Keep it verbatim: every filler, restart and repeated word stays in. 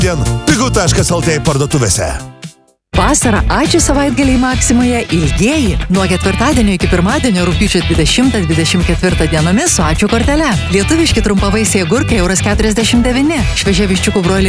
Vien pigu taškas lt parduotuvėse. Vasarą ačiū savaitgaliai Maksimoje ilgieji. Nuo ketvirtadienio iki pirmadienio rugpjūčio dvidešimtą dvidešimt ketvirtą dienomis su ačiū kortele. Lietuviški trumpavaisiai agurkai euras keturiasdešimt devyni. Šviežia viščiukų broilerių